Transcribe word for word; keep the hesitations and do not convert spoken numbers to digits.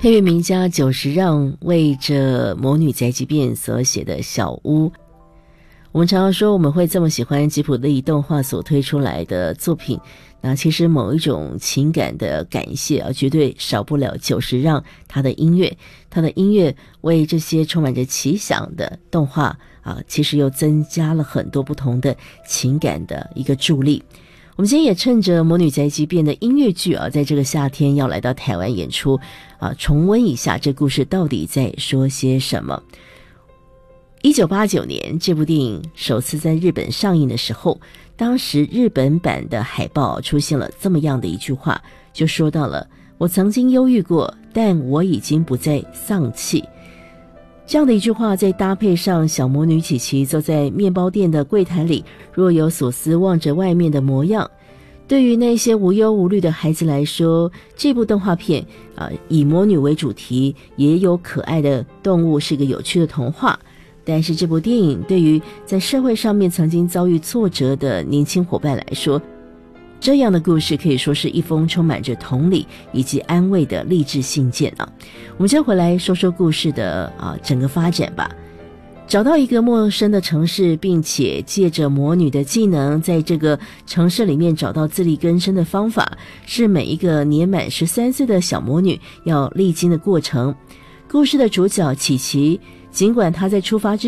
配乐名家久石让为这魔女宅急便所写的小屋。我们常常说我们会这么喜欢吉卜力动画所推出来的作品，那其实某一种情感的感谢啊，绝对少不了久石让他的音乐。他的音乐为这些充满着奇想的动画啊，其实又增加了很多不同的情感的一个助力。我们今天也趁着魔女宅急便的音乐剧啊，在这个夏天要来到台湾演出啊，重温一下这故事到底在说些什么。一九八九年这部电影首次在日本上映的时候，当时日本版的海报出现了这么样的一句话，就说到了我曾经忧郁过，但我已经不再丧气。这样的一句话再搭配上小魔女琪琪坐在面包店的柜台里若有所思望着外面的模样，对于那些无忧无虑的孩子来说，这部动画片啊、呃，以魔女为主题，也有可爱的动物，是个有趣的童话。但是这部电影对于在社会上面曾经遭遇挫折的年轻伙伴来说，这样的故事可以说是一封充满着同理以及安慰的励志信件啊。我们先回来说说故事的啊整个发展吧。找到一个陌生的城市，并且借着魔女的技能，在这个城市里面找到自力更生的方法，是每一个年满十三岁的小魔女要历经的过程。故事的主角琪琪，尽管她在出发之